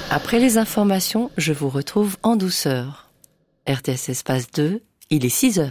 Après les informations, je vous retrouve en douceur. RTS Espace 2, il est 6h.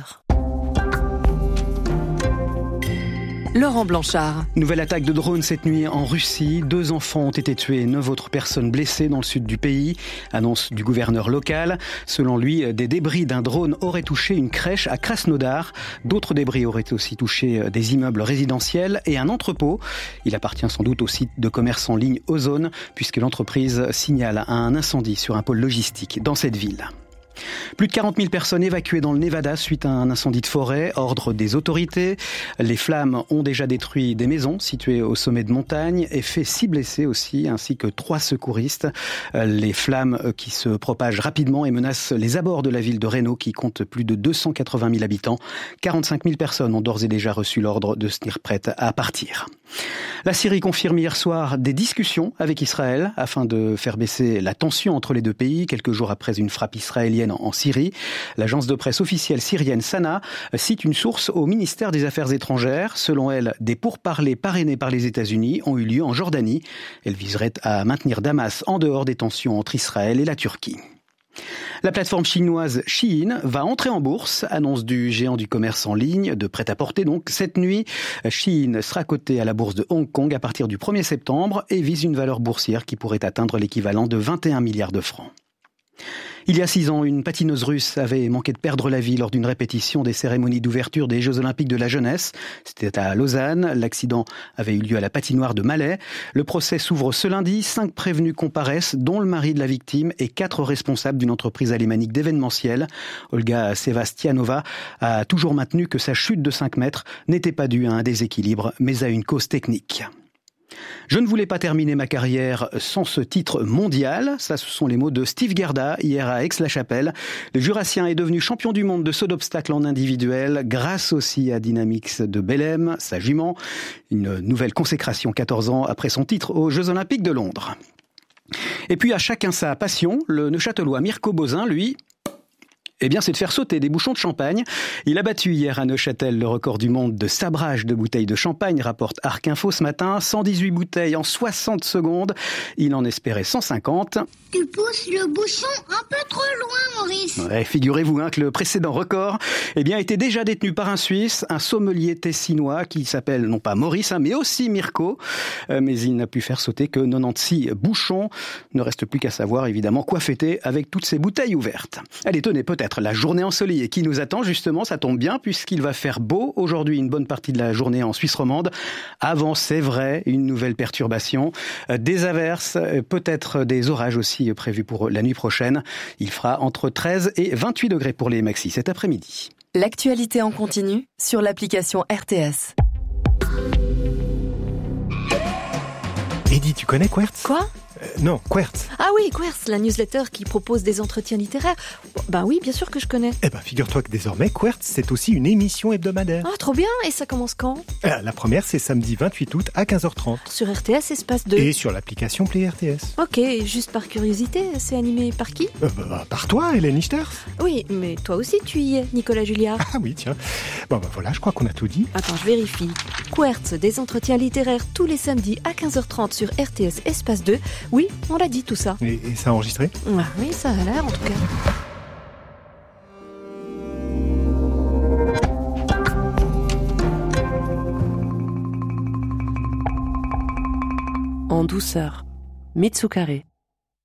Laurent Blanchard. Nouvelle attaque de drone cette nuit en Russie. 2 enfants ont été tués et 9 autres personnes blessées dans le sud du pays. Annonce du gouverneur local. Selon lui, des débris d'un drone auraient touché une crèche à Krasnodar. D'autres débris auraient aussi touché des immeubles résidentiels et un entrepôt. Il appartient sans doute au site de commerce en ligne Ozone, puisque l'entreprise signale un incendie sur un pôle logistique dans cette ville. Plus de 40 000 personnes évacuées dans le Nevada suite à un incendie de forêt, ordre des autorités. Les flammes ont déjà détruit des maisons situées au sommet de montagne et fait 6 blessés aussi, ainsi que 3 secouristes. Les flammes qui se propagent rapidement et menacent les abords de la ville de Reno qui compte plus de 280 000 habitants. 45 000 personnes ont d'ores et déjà reçu l'ordre de se tenir prêtes à partir. La Syrie confirme hier soir des discussions avec Israël afin de faire baisser la tension entre les deux pays, quelques jours après une frappe israélienne en Syrie. L'agence de presse officielle syrienne Sana cite une source au ministère des Affaires étrangères. Selon elle, des pourparlers parrainés par les États-Unis ont eu lieu en Jordanie. Elle viserait à maintenir Damas en dehors des tensions entre Israël et la Turquie. La plateforme chinoise Shein va entrer en bourse, annonce du géant du commerce en ligne, de prêt-à-porter donc. Cette nuit, Shein sera cotée à la bourse de Hong Kong à partir du 1er septembre et vise une valeur boursière qui pourrait atteindre l'équivalent de 21 milliards de francs. Il y a 6 ans, une patineuse russe avait manqué de perdre la vie lors d'une répétition des cérémonies d'ouverture des Jeux Olympiques de la jeunesse. C'était à Lausanne. L'accident avait eu lieu à la patinoire de Malais. Le procès s'ouvre ce lundi. 5 prévenus comparaissent, dont le mari de la victime et 4 responsables d'une entreprise alémanique d'événementiel. Olga Sevastianova a toujours maintenu que sa chute de 5 mètres n'était pas due à un déséquilibre, mais à une cause technique. Je ne voulais pas terminer ma carrière sans ce titre mondial. Ça, ce sont les mots de Steve Gerda hier à Aix-la-Chapelle. Le Jurassien est devenu champion du monde de saut d'obstacle en individuel grâce aussi à Dynamix de Bellem, sa jument. Une nouvelle consécration 14 ans après son titre aux Jeux Olympiques de Londres. Et puis à chacun sa passion. Le Neuchâtelois Mirko Bozin, lui, c'est de faire sauter des bouchons de champagne. Il a battu hier à Neuchâtel le record du monde de sabrage de bouteilles de champagne, rapporte Arc Info ce matin. 118 bouteilles en 60 secondes. Il en espérait 150. Tu pousses le bouchon un peu trop loin, Maurice. Ouais, figurez-vous que le précédent record était déjà détenu par un Suisse, un sommelier tessinois qui s'appelle non pas Maurice, mais aussi Mirko. Mais il n'a pu faire sauter que 96 bouchons. Ne reste plus qu'à savoir évidemment quoi fêter avec toutes ces bouteilles ouvertes. Allez, tenez, peut-être la journée ensoleillée qui nous attend, justement, ça tombe bien puisqu'il va faire beau aujourd'hui une bonne partie de la journée en Suisse romande. Avant, c'est vrai, une nouvelle perturbation, des averses, peut-être des orages aussi prévus pour la nuit prochaine. Il fera entre 13 et 28 degrés pour les maxis cet après-midi. L'actualité en continu sur l'application RTS. Eddy, tu connais Quertz ? Quoi ? Non, Quertz. Ah oui, Quertz, la newsletter qui propose des entretiens littéraires. Ben oui, bien sûr que je connais. Figure-toi que désormais, Quertz, c'est aussi une émission hebdomadaire. Ah, trop bien. Et ça commence quand ? La première, c'est samedi 28 août à 15h30. Sur RTS Espace 2. Et sur l'application Play RTS. Ok, juste par curiosité, c'est animé par qui ? Par toi, Hélène Ichters. Oui, mais toi aussi tu y es, Nicolas Julliard. Ah oui, tiens. Voilà, je crois qu'on a tout dit. Attends, je vérifie. Quertz, des entretiens littéraires tous les samedis à 15h30 sur RTS Espace 2. Oui, on l'a dit tout ça. Et ça a enregistré ? Ah, oui, ça a l'air en tout cas. En douceur, Mitsukare.